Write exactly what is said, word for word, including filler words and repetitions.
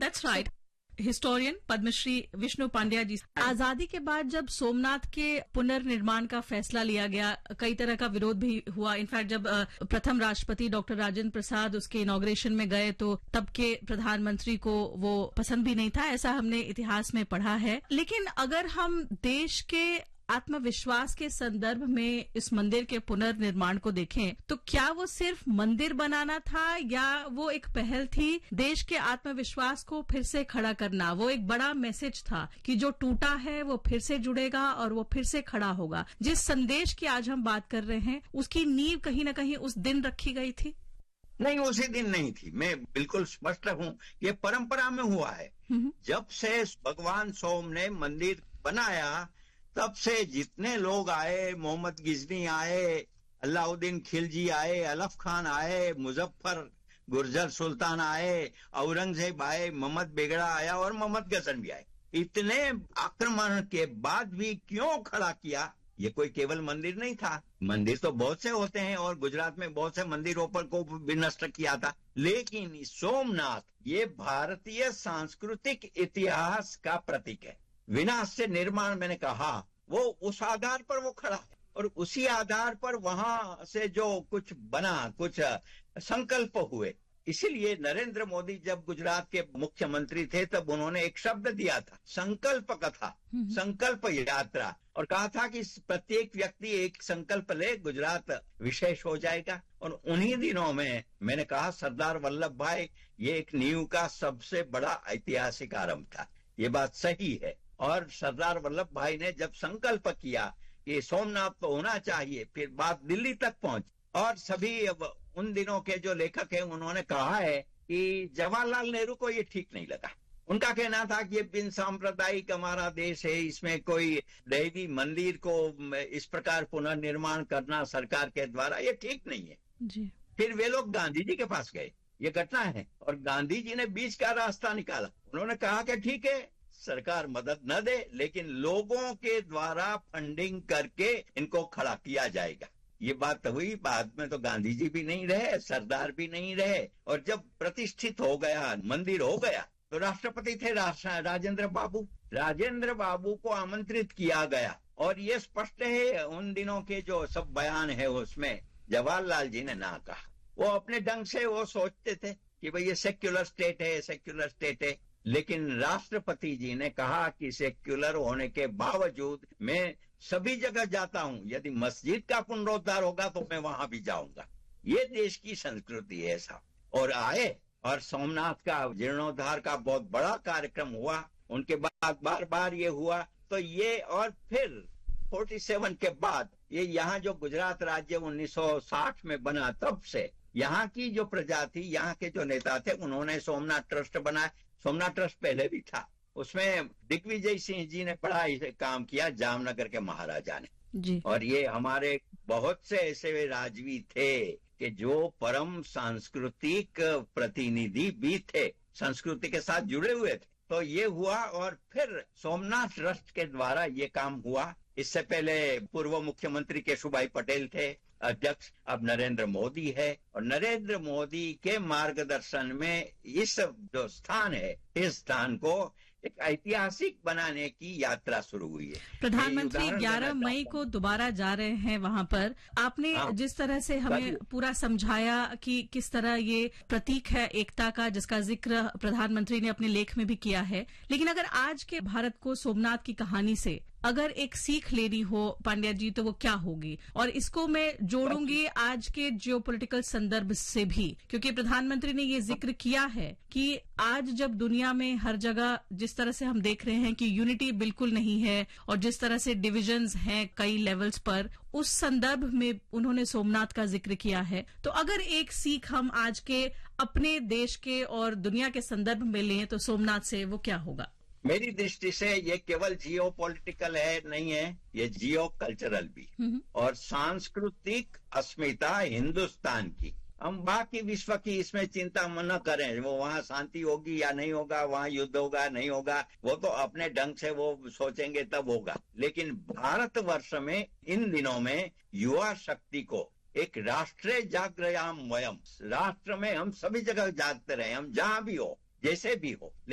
That's right. Historian Padmashri Vishnu Pandya जी, आजादी के बाद जब सोमनाथ के पुनर्निर्माण का फैसला लिया गया, कई तरह का विरोध भी हुआ। इनफैक्ट जब प्रथम राष्ट्रपति डॉक्टर राजेंद्र प्रसाद उसके इनॉग्रेशन में गए तो तब के प्रधानमंत्री को वो पसंद भी नहीं था, ऐसा हमने इतिहास में पढ़ा है। लेकिन अगर हम देश के आत्मविश्वास के संदर्भ में इस मंदिर के पुनर्निर्माण को देखें तो क्या वो सिर्फ मंदिर बनाना था या वो एक पहल थी देश के आत्मविश्वास को फिर से खड़ा करना? वो एक बड़ा मैसेज था कि जो टूटा है वो फिर से जुड़ेगा और वो फिर से खड़ा होगा। जिस संदेश की आज हम बात कर रहे हैं उसकी नींव कहीं ना कहीं उस दिन रखी गई थी। नहीं, उसी दिन नहीं थी। मैं बिल्कुल स्पष्ट हूं, ये परंपरा में हुआ है। जब से भगवान सोम ने मंदिर बनाया तब से जितने लोग आए, मोहम्मद गिजनी आए, अलाउद्दीन खिलजी आए, अलफ खान आए, मुजफ्फर गुर्जर सुल्तान आए, औरंगजेब आए, मोहम्मद बेगड़ा आया और मोहम्मद गजन भी आए। इतने आक्रमण के बाद भी क्यों खड़ा किया? ये कोई केवल मंदिर नहीं था। मंदिर तो बहुत से होते हैं और गुजरात में बहुत से मंदिरों पर को भी नष्ट किया था, लेकिन सोमनाथ ये भारतीय सांस्कृतिक इतिहास का प्रतीक है। विनाश से निर्माण, मैंने कहा, वो उस आधार पर वो खड़ा है और उसी आधार पर वहां से जो कुछ बना, कुछ संकल्प हुए। इसीलिए नरेंद्र मोदी जब गुजरात के मुख्यमंत्री थे तब उन्होंने एक शब्द दिया था, संकल्प कथा, संकल्प यात्रा, और कहा था कि प्रत्येक व्यक्ति एक संकल्प ले, गुजरात विशेष हो जाएगा। और उन्हीं दिनों में मैंने कहा सरदार वल्लभ भाई ये एक नींव का सबसे बड़ा ऐतिहासिक आरंभ था। ये बात सही है। और सरदार वल्लभ भाई ने जब संकल्प किया कि सोमनाथ तो होना चाहिए, फिर बात दिल्ली तक पहुंची और सभी अब उन दिनों के जो लेखक हैं उन्होंने कहा है कि जवाहरलाल नेहरू को ये ठीक नहीं लगा। उनका कहना था कि ये बिन सांप्रदायिक हमारा देश है, इसमें कोई दैवी मंदिर को इस प्रकार पुनर्निर्माण करना सरकार के द्वारा ये ठीक नहीं है जी। फिर वे लोग गांधी जी के पास गए, ये घटना है, और गांधी जी ने बीच का रास्ता निकाला। उन्होंने कहा कि ठीक है सरकार मदद न दे लेकिन लोगों के द्वारा फंडिंग करके इनको खड़ा किया जाएगा। ये बात हुई। बाद में तो गांधी जी भी नहीं रहे, सरदार भी नहीं रहे, और जब प्रतिष्ठित हो गया, मंदिर हो गया, तो राष्ट्रपति थे राजेंद्र बाबू। राजेंद्र बाबू को आमंत्रित किया गया और ये स्पष्ट है उन दिनों के जो सब बयान है उसमें जवाहरलाल जी ने ना कहा। वो अपने ढंग से वो सोचते थे कि भाई ये सेक्युलर स्टेट है, सेक्युलर स्टेट है, लेकिन राष्ट्रपति जी ने कहा कि सेक्युलर होने के बावजूद मैं सभी जगह जाता हूं, यदि मस्जिद का पुनरुद्धार होगा तो मैं वहां भी जाऊंगा। ये देश की संस्कृति है ऐसा। और आए और सोमनाथ का जीर्णोद्धार का बहुत बड़ा कार्यक्रम हुआ। उनके बाद बार बार ये हुआ, तो ये और फिर सैंतालीस के बाद ये यहाँ जो गुजरात राज्य उन्नीस सौ साठ में बना, तब से यहाँ की जो प्रजा थी, यहाँ के जो नेता थे, उन्होंने सोमनाथ ट्रस्ट बनाया। सोमनाथ ट्रस्ट पहले भी था, उसमें दिग्विजय सिंह जी ने बड़ा काम किया, जामनगर के महाराजा ने जी। और ये हमारे बहुत से ऐसे राजवी थे कि जो परम सांस्कृतिक प्रतिनिधि भी थे, संस्कृति के साथ जुड़े हुए थे। तो ये हुआ और फिर सोमनाथ ट्रस्ट के द्वारा ये काम हुआ। इससे पहले पूर्व मुख्यमंत्री केशुभाई पटेल थे अध्यक्ष, अब नरेंद्र मोदी है, और नरेंद्र मोदी के मार्गदर्शन में इस जो स्थान है, इस स्थान को एक ऐतिहासिक बनाने की यात्रा शुरू हुई है। प्रधानमंत्री ग्यारह मई को दोबारा जा रहे हैं वहां पर। आपने हाँ, जिस तरह से हमें पूरा समझाया कि किस तरह ये प्रतीक है एकता का, जिसका जिक्र प्रधानमंत्री ने अपने लेख में भी किया है, लेकिन अगर आज के भारत को सोमनाथ की कहानी से अगर एक सीख लेनी हो पांड्या जी तो वो क्या होगी? और इसको मैं जोड़ूंगी आज के जियोपॉलिटिकल संदर्भ से भी, क्योंकि प्रधानमंत्री ने ये जिक्र किया है कि आज जब दुनिया में हर जगह जिस तरह से हम देख रहे हैं कि यूनिटी बिल्कुल नहीं है और जिस तरह से डिविजन्स हैं कई लेवल्स पर, उस संदर्भ में उन्होंने सोमनाथ का जिक्र किया है। तो अगर एक सीख हम आज के अपने देश के और दुनिया के संदर्भ में लें तो सोमनाथ से वो क्या होगा? मेरी दृष्टि से ये केवल जियो पॉलिटिकल है नहीं है, ये जियो कल्चरल भी, और सांस्कृतिक अस्मिता हिंदुस्तान की। हम बाकी विश्व की इसमें चिंता न करें, वो वहाँ शांति होगी या नहीं होगा, वहाँ युद्ध होगा नहीं होगा, वो तो अपने ढंग से वो सोचेंगे तब होगा। लेकिन भारतवर्ष में इन दिनों में युवा शक्ति को एक राष्ट्रीय जागृयाम वयम, राष्ट्र में हम सभी जगह जागते रहे, हम जहाँ भी हो, जैसे भी हो।